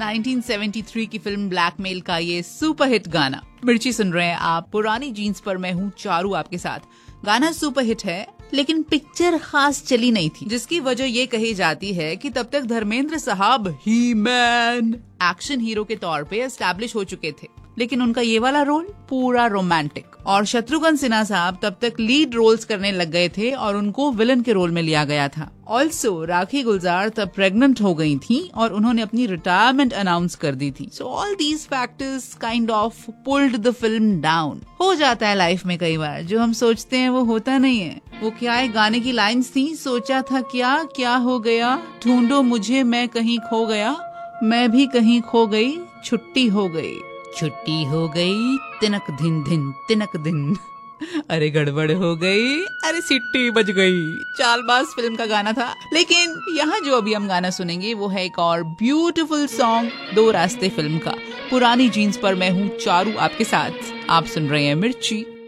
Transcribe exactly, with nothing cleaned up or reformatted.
Nineteen seventy three की film blackmail का ये सुपरहिट गाना। मिर्ची सुन रहे हैं आप, पुरानी जीन्स पर मैं हूँ चारू आपके साथ। गाना सुपरहिट है लेकिन पिक्चर खास चली नहीं थी, जिसकी वजह ये कही जाती है कि तब तक धर्मेंद्र साहब ही मैन एक्शन हीरो के तौर पे एस्टैब्लिश हो चुके थे, लेकिन उनका ये वाला रोल पूरा रोमांटिक। और शत्रुघ्न सिन्हा साहब तब तक लीड रोल्स करने लग गए थे और उनको विलन के रोल में लिया गया था। ऑल्सो राखी गुलजार तब प्रेग्नेंट हो गई थी और उन्होंने अपनी रिटायरमेंट अनाउंस कर दी थी। So all these factors kind of pulled the film down. हो जाता है लाइफ में कई बार, जो हम सोचते हैं वो होता नहीं है। वो क्या है, गाने की लाइन्स थी, सोचा था क्या क्या हो गया, ढूंढो मुझे मैं कहीं खो गया, मैं भी कहीं खो गई, छुट्टी हो गई, छुट्टी हो गई, तिनक दिन दिन तिनक दिन, अरे गड़बड़ हो गई, अरे सिट्टी बज गई। चालबाज फिल्म का गाना था। लेकिन यहाँ जो अभी हम गाना सुनेंगे वो है एक और ब्यूटीफुल सॉन्ग दो रास्ते फिल्म का। पुरानी जीन्स पर मैं हूँ चारू आपके साथ। आप सुन रहे हैं मिर्ची।